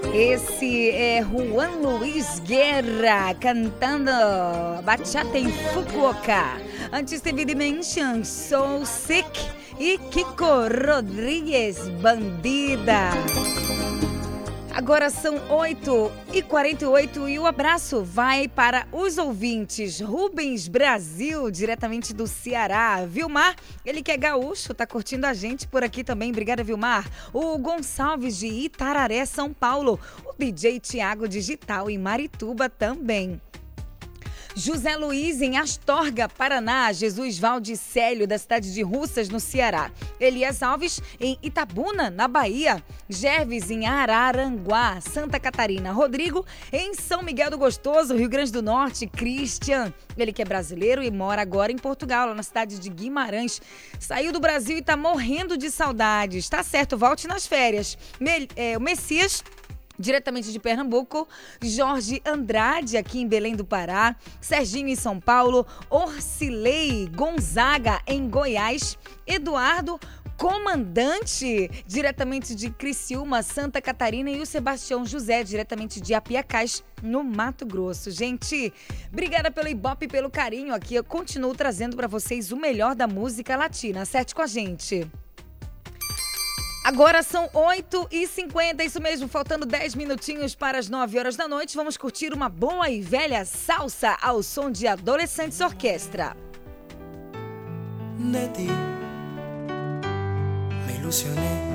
Esse é Juan Luiz Guerra cantando Bachata em Fukuoka. Antes teve Dimension, Soul Sick e Kiko Rodrigues, Bandida. Agora são 8h48 e o abraço vai para os ouvintes. Rubens Brasil, diretamente do Ceará. Vilmar, ele que é gaúcho, tá curtindo a gente por aqui também. Obrigada, Vilmar. O Gonçalves de Itararé, São Paulo. O DJ Tiago Digital em Marituba também. José Luiz em Astorga, Paraná. Jesus Valdicélio, da cidade de Russas, no Ceará. Elias Alves em Itabuna, na Bahia. Gerves em Araranguá, Santa Catarina. Rodrigo em São Miguel do Gostoso, Rio Grande do Norte. Christian, ele que é brasileiro e mora agora em Portugal, lá na cidade de Guimarães. Saiu do Brasil e tá morrendo de saudades. Tá certo, volte nas férias. O Messias, diretamente de Pernambuco, Jorge Andrade aqui em Belém do Pará, Serginho em São Paulo, Orcilei Gonzaga em Goiás, Eduardo Comandante, diretamente de Criciúma, Santa Catarina, e o Sebastião José, diretamente de Apiacás, no Mato Grosso. Gente, obrigada pelo ibope e pelo carinho aqui. Eu continuo trazendo para vocês o melhor da música latina. Acerte com a gente. Agora são 8h50, isso mesmo, faltando 10 minutinhos para as 9 horas da noite. Vamos curtir uma boa e velha salsa ao som de Adolescentes Orquestra. De ti me ilusioné